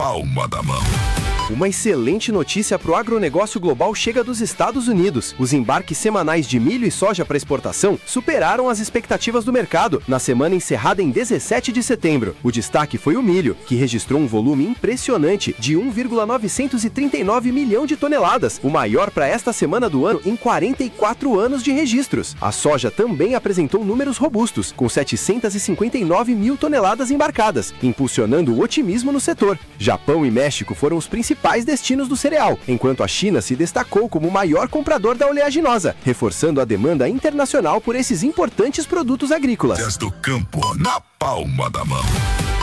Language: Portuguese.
palma da mão. Uma excelente notícia para o agronegócio global chega dos Estados Unidos. Os embarques semanais de milho e soja para exportação superaram as expectativas do mercado na semana encerrada em 17 de setembro. O destaque foi o milho, que registrou um volume impressionante de 1,939 milhão de toneladas, o maior para esta semana do ano em 44 anos de registros. A soja também apresentou números robustos, com 759 mil toneladas embarcadas, impulsionando o otimismo no setor. Japão e México foram os principais destinos do cereal, enquanto a China se destacou como o maior comprador da oleaginosa, reforçando a demanda internacional por esses importantes produtos agrícolas. Desde o campo na palma da mão.